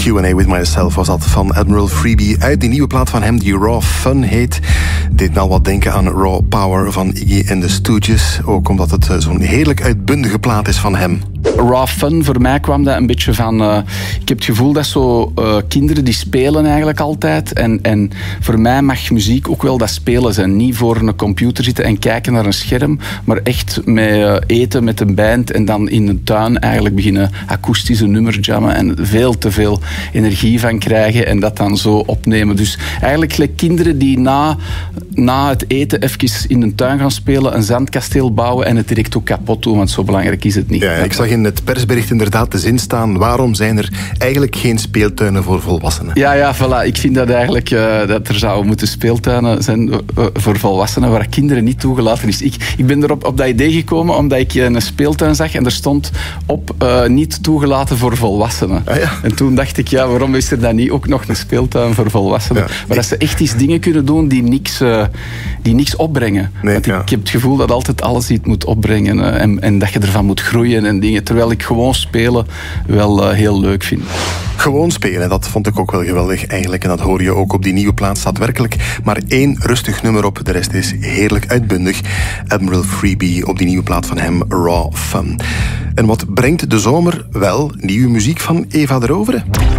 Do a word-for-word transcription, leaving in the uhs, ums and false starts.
Q and A with Myself was dat van Admiral Freebie uit die nieuwe plaat van hem die Raw Fun heet. Deed me al wat denken aan Raw Power van Iggy and the Stooges. Ook omdat het zo'n heerlijk uitbundige plaat is van hem. Raw Fun, voor mij kwam dat een beetje van... Uh, ik heb het gevoel dat zo uh, kinderen die spelen eigenlijk altijd. En, en voor mij mag muziek ook wel dat spelen zijn. Niet voor een computer zitten en kijken naar een scherm, maar echt met uh, eten met een band en dan in de tuin eigenlijk beginnen akoestische nummers jammen en veel te veel energie van krijgen en dat dan zo opnemen. Dus eigenlijk gelijk kinderen die na, na het eten even in de tuin gaan spelen, een zandkasteel bouwen en het direct ook kapot doen, want zo belangrijk is het niet. Ja, ik zag in het persbericht inderdaad de zin staan: waarom zijn er eigenlijk geen speeltuinen voor volwassenen? Ja, ja, voilà. Ik vind dat eigenlijk uh, dat er zouden moeten speeltuinen zijn uh, voor volwassenen waar kinderen niet toegelaten is. Ik, ik ben erop op dat idee gekomen omdat ik een speeltuin zag en er stond op uh, niet toegelaten voor volwassenen. Ah, ja. En toen dacht ik, ja, waarom is er dan niet ook nog een speeltuin voor volwassenen? Ja, waar ik... dat ze echt iets dingen kunnen doen die niks, uh, die niks opbrengen. Nee, Want ja. ik, ik heb het gevoel dat altijd alles iets moet opbrengen uh, en, en dat je ervan moet groeien en dingen. Terwijl ik gewoon spelen wel uh, heel leuk vind. Gewoon spelen, dat vond ik ook wel geweldig eigenlijk. En dat hoor je ook op die nieuwe plaat. Staat werkelijk maar één rustig nummer op. De rest is heerlijk uitbundig. Admiral Freebie op die nieuwe plaat van hem, Raw Fun. En wat brengt de zomer? Wel, nieuwe muziek van Eva de Rovere.